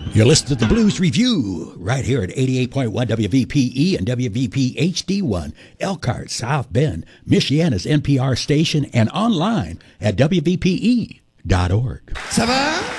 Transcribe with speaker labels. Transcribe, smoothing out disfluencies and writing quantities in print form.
Speaker 1: You're listening to the Blues Review right here at 88.1 WVPE and WVP HD1, Elkhart, South Bend, Michiana's NPR station, and online at WVPE.org.
Speaker 2: Ça va?